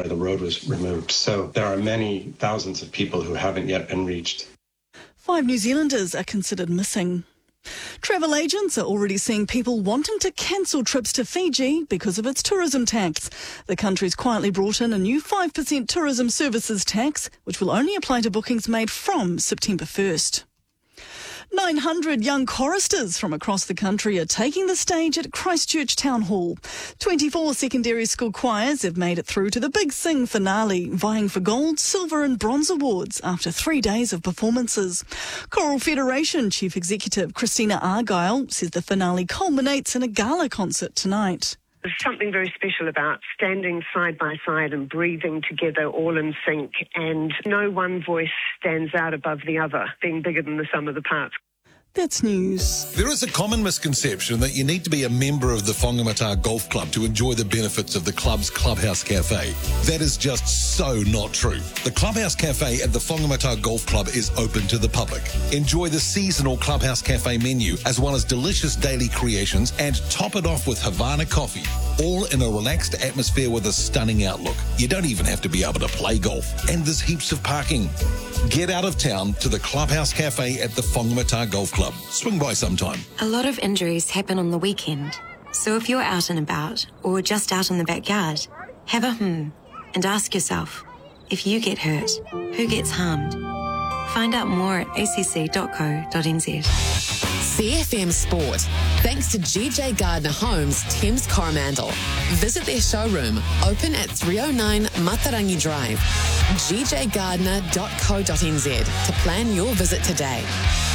where the road was removed. So there are many thousands of people who haven't yet been reached. 5 New Zealanders are considered missing. Travel agents are already seeing people wanting to cancel trips to Fiji because of its tourism tax. The country's quietly brought in a new 5% tourism services tax, which will only apply to bookings made from September 1st. 900 young choristers from across the country are taking the stage at Christchurch Town Hall. 24 secondary school choirs have made it through to the Big Sing finale, vying for gold, silver and bronze awards after 3 days of performances. Choral Federation Chief Executive Christina Argyle says the finale culminates in a gala concert tonight. There's something very special about standing side by side and breathing together all in sync, and no one voice stands out above the other, being bigger than the sum of the parts. That's news. There is a common misconception that you need to be a member of the Whangamata Golf Club to enjoy the benefits of the club's Clubhouse Cafe. That is just so not true. The Clubhouse Cafe at the Whangamata Golf Club is open to the public. Enjoy the seasonal Clubhouse Cafe menu as well as delicious daily creations, and top it off with Havana coffee, all in a relaxed atmosphere with a stunning outlook. You don't even have to be able to play golf, and there's heaps of parking. Get out of town to the Clubhouse Cafe at the Whangamata Golf Club. Swing by sometime. A lot of injuries happen on the weekend. So if you're out and about or just out in the backyard, have a and ask yourself, if you get hurt, who gets harmed? Find out more at acc.co.nz. CFM Sport, thanks to GJ Gardner Homes, Thames Coromandel. Visit their showroom, open at 309 Matarangi Drive. gjgardner.co.nz to plan your visit today.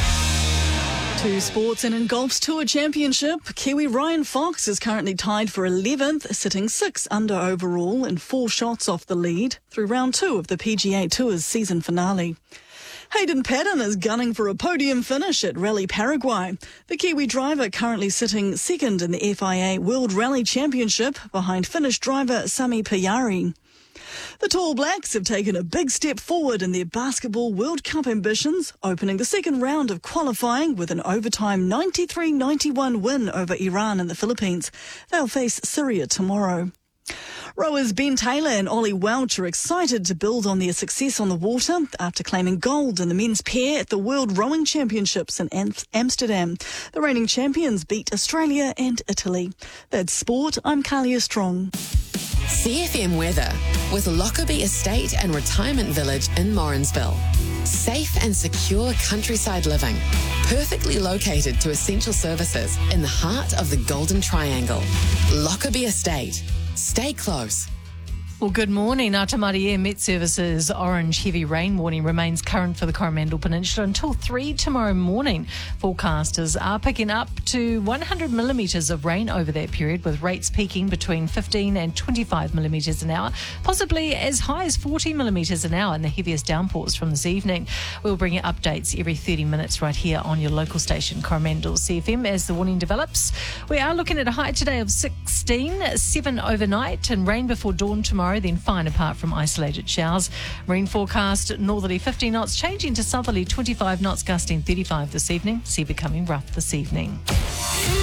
To sports, and in golf's Tour Championship, Kiwi Ryan Fox is currently tied for 11th, sitting 6 under overall and 4 shots off the lead through round 2 of the PGA Tour's season finale. Hayden Paddon is gunning for a podium finish at Rally Paraguay. The Kiwi driver currently sitting second in the FIA World Rally Championship behind Finnish driver Sami Pajari. The Tall Blacks have taken a big step forward in their Basketball World Cup ambitions, opening the second round of qualifying with an overtime 93-91 win over Iran and the Philippines. They'll face Syria tomorrow. Rowers Ben Taylor and Ollie Welch are excited to build on their success on the water after claiming gold in the men's pair at the World Rowing Championships in Amsterdam. The reigning champions beat Australia and Italy. That's sport. I'm Kalia Strong. CFM weather with Lockerbie Estate and Retirement Village in Morrinsville. Safe and secure countryside living, perfectly located to essential services in the heart of the Golden Triangle. Lockerbie Estate. Stay close. Well, good morning. Ngā Tamariki Met Services orange heavy rain warning remains current for the Coromandel Peninsula until 3 tomorrow morning. Forecasters are picking up to 100 millimetres of rain over that period, with rates peaking between 15 and 25 millimetres an hour, possibly as high as 40 millimetres an hour in the heaviest downpours from this evening. We'll bring you updates every 30 minutes right here on your local station, Coromandel CFM, as the warning develops. We are looking at a high today of 16, 7 overnight, and rain before dawn tomorrow, then fine apart from isolated showers. Marine forecast northerly 50 knots, changing to southerly 25 knots, gusting 35 this evening. Sea becoming rough this evening.